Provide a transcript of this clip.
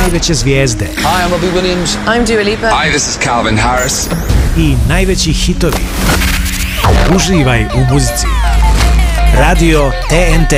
najveće zvijezde. Hi, I'm Robbie Williams. I'm Dua Lipa. Hi, this is Calvin Harris. I najveći hitovi. Uživaj u muzici. Radio TNT.